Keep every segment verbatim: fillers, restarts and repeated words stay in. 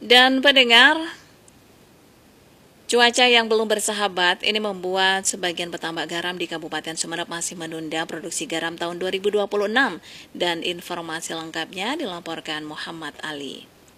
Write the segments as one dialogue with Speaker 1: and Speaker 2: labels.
Speaker 1: Dan pendengar, cuaca yang belum bersahabat ini membuat sebagian petambak garam di Kabupaten Sumeneb masih menunda produksi garam tahun dua ribu dua puluh enam. Dan informasi lengkapnya dilaporkan Muhammad Ali.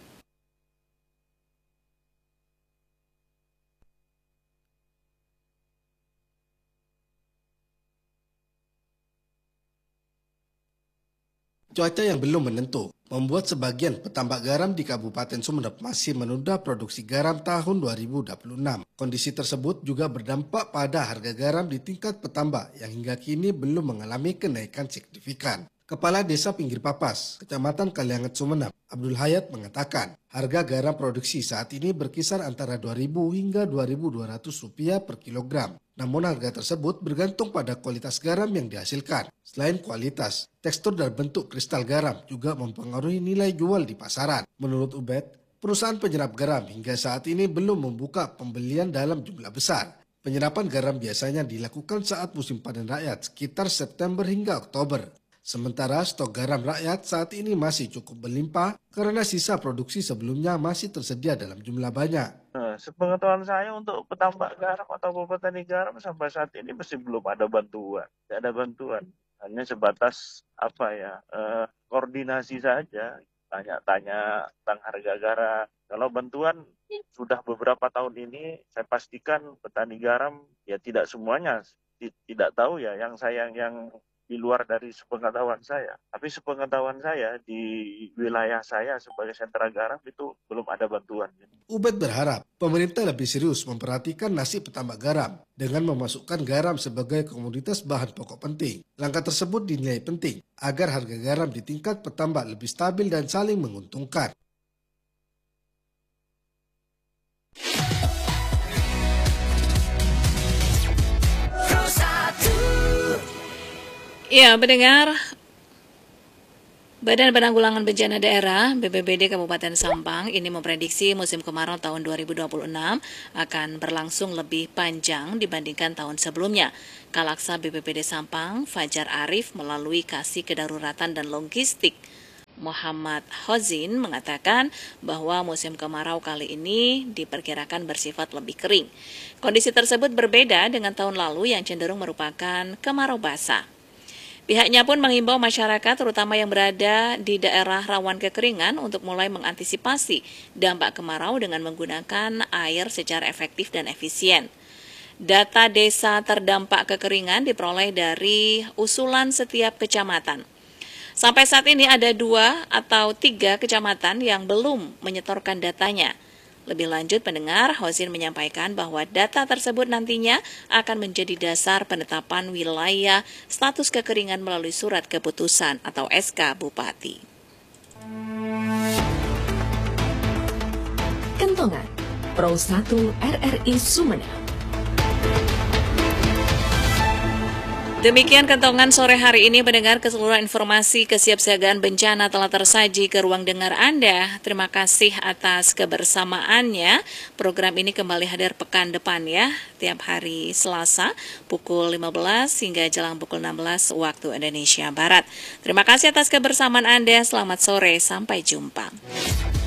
Speaker 2: Cuaca yang belum menentu membuat sebagian petambak garam di Kabupaten Sumeneb masih menunda produksi garam tahun dua ribu dua puluh enam. Kondisi tersebut juga berdampak pada harga garam di tingkat petambak yang hingga kini belum mengalami kenaikan signifikan. Kepala Desa Pinggir Papas, Kecamatan Kalianget Sumeneb, Abdul Hayat mengatakan, harga garam produksi saat ini berkisar antara dua ribu hingga dua ribu dua ratus rupiah per kilogram. Namun harga tersebut bergantung pada kualitas garam yang dihasilkan. Selain kualitas, tekstur dan bentuk kristal garam juga mempengaruhi nilai jual di pasaran. Menurut Ubed, perusahaan penyerap garam hingga saat ini belum membuka pembelian dalam jumlah besar. Penyerapan garam biasanya dilakukan saat musim panen rakyat sekitar September hingga Oktober. Sementara stok garam rakyat saat ini masih cukup berlimpah karena sisa produksi sebelumnya masih tersedia dalam jumlah banyak.
Speaker 3: Nah, sepengetahuan saya untuk petambak garam atau petani garam sampai saat ini masih belum ada bantuan. Tidak ada bantuan. Hanya sebatas apa ya eh, koordinasi saja. Tanya-tanya tentang harga garam. Kalau bantuan sudah beberapa tahun ini saya pastikan petani garam ya tidak semuanya tidak tahu ya yang saya yang di luar dari sepengetahuan saya. Tapi sepengetahuan saya di wilayah saya sebagai sentra garam itu belum ada bantuan.
Speaker 2: Ubed berharap pemerintah lebih serius memperhatikan nasib petambak garam dengan memasukkan garam sebagai komoditas bahan pokok penting. Langkah tersebut dinilai penting agar harga garam di tingkat petambak lebih stabil dan saling menguntungkan.
Speaker 1: Ya, mendengar Badan Penanggulangan Bencana Daerah B P B D Kabupaten Sampang ini memprediksi musim kemarau tahun dua ribu dua puluh enam akan berlangsung lebih panjang dibandingkan tahun sebelumnya. Kalaksa B P B D Sampang, Fajar Arif melalui Kasih Kedaruratan dan Logistik Muhammad Hozin mengatakan bahwa musim kemarau kali ini diperkirakan bersifat lebih kering. Kondisi tersebut berbeda dengan tahun lalu yang cenderung merupakan kemarau basah. Pihaknya pun menghimbau masyarakat terutama yang berada di daerah rawan kekeringan untuk mulai mengantisipasi dampak kemarau dengan menggunakan air secara efektif dan efisien. Data desa terdampak kekeringan diperoleh dari usulan setiap kecamatan. Sampai saat ini ada dua atau tiga kecamatan yang belum menyetorkan datanya. Lebih lanjut, pendengar, Hozin menyampaikan bahwa data tersebut nantinya akan menjadi dasar penetapan wilayah status kekeringan melalui surat keputusan atau S K Bupati.
Speaker 4: Kentongan Pro satu R R I Sumeneb.
Speaker 1: Demikian kentongan sore hari ini, pendengar. Keseluruhan informasi kesiapsiagaan bencana telah tersaji ke ruang dengar Anda. Terima kasih atas kebersamaannya. Program ini kembali hadir pekan depan ya, tiap hari Selasa pukul lima belas hingga jelang pukul enam belas waktu Indonesia Barat. Terima kasih atas kebersamaan Anda. Selamat sore, sampai jumpa.